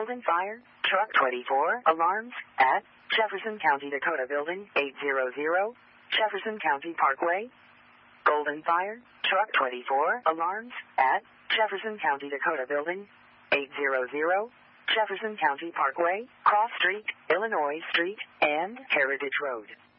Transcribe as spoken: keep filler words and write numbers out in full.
Golden Fire, Truck twenty-four, alarms at Jefferson County, Dakota Building, eight hundred, Jefferson County Parkway. Golden Fire, Truck twenty-four, alarms at Jefferson County, Dakota Building, eight hundred, Jefferson County Parkway, Cross Street, Illinois Street, and Heritage Road.